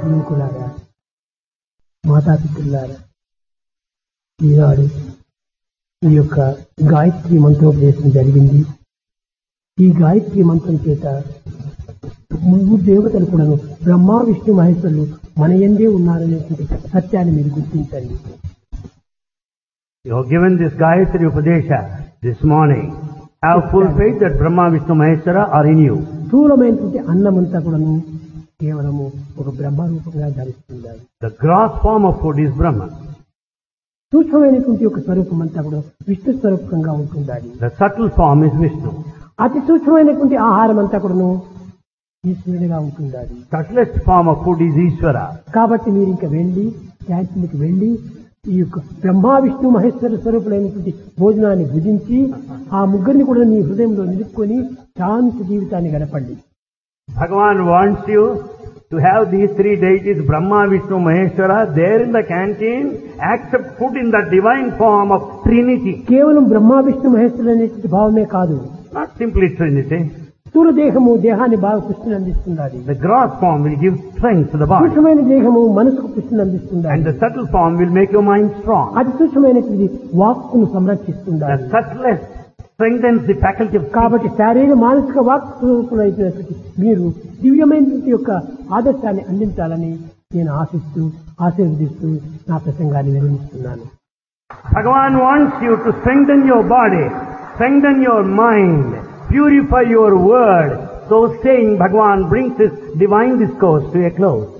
యువకులారా, మాతాపితృలారా, ఈనాడు ఈ యొక్క గాయత్రి మంత్రోపదేశం జరిగింది. ఈ గాయత్రి మంత్రం చేత ముగ్గురు దేవతలు కూడా బ్రహ్మ విష్ణు మహేశ్వరులు మన యందే ఉన్నారనేటువంటి సత్యాన్ని మీరు గుర్తించండి. You have given this Gayatri Upadesha this morning. Have full faith that Brahma, Vishnu, Maheshwara are in you. స్థూలమైనటువంటి అన్నమంతా కూడాను కేవలము ఒక బ్రహ్మ రూపంగా ధరిస్తుంది. The gross form of food is Brahman. సూక్ష్మమైనటువంటి ఒక స్వరూపం అంతా కూడా విష్ణు స్వరూపంగా ఉంటుంది. The subtle form is Vishnu. అతి సూక్ష్మమైనటువంటి ఆహారం అంతా కూడాను ఈశ్వరుడిగా ఉంటుంది. Subtlest form of food is Ishvara. కాబట్టి మీరు ఇంకా వెళ్ళి క్యాంటీన్కి వెళ్ళి ఈ యొక్క బ్రహ్మ విష్ణు మహేశ్వర స్వరూపులైనటువంటి భోజనాన్ని భుజించి ఆ ముగ్గురిని కూడా మీ హృదయంలో నిలుపుకొని శాంతి జీవితాన్ని గడపండి. Bhagavan wants you to have these three deities, Brahma, Vishnu, Maheshwara, there in the canteen, accept food in the divine form of Trinity. కేవలం బ్రహ్మ విష్ణు మహేశ్వరులు అనేటువంటి భావమే కాదు. Not simply Trinity. స్థూల దేహము దేహాన్ని బాగా పుష్టిని అందిస్తుంది. The gross form will give strength to the body. సూక్ష్మమైన దేహము మనసుకు పుష్టిని అందిస్తుంది. And the subtle form will make your mind strong. అతి సూక్ష్మమైనటువంటి వాక్కును సంరక్షిస్తుంది. The subtlest strengthens the faculty of speech. కాబట్టి శారీరక మానసిక వాక్ స్వరూపులైనటువంటి మీరు దివ్యమైనటువంటి యొక్క ఆదర్శాన్ని అందించాలని నేను ఆశీర్వదిస్తూ నా ప్రసంగాన్ని విరమిస్తున్నాను. Bhagavan wants you to strengthen your body, strengthen your mind, purify your word. So saying, Bhagavan brings his divine discourse to a close.